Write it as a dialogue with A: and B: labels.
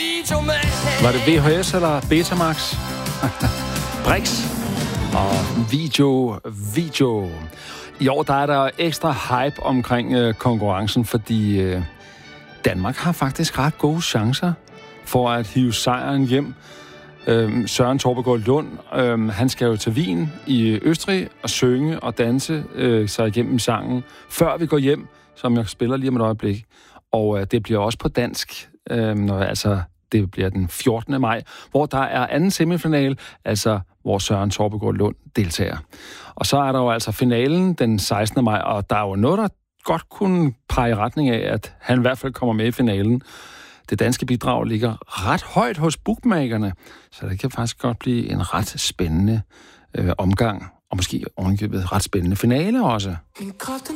A: Var det VHS eller Betamax? Brix og video. I år der er der ekstra hype omkring konkurrencen, fordi Danmark har faktisk ret gode chancer for at hive sejren hjem. Søren Torpegaard Lund, han skal jo til Wien i Østrig og synge og danse sig igennem sangen, før vi går hjem, som jeg spiller lige om et øjeblik. Og det bliver også på dansk, det bliver den 14. maj, hvor der er anden semifinal, altså hvor Søren Torpegaard Lund deltager. Og så er der jo altså finalen den 16. maj, og der er jo noget, der godt kunne pege i retning af, at han i hvert fald kommer med i finalen. Det danske bidrag ligger ret højt hos bookmakerne, så det kan faktisk godt blive en ret spændende omgang, og måske ovenikøbet ret spændende finale også.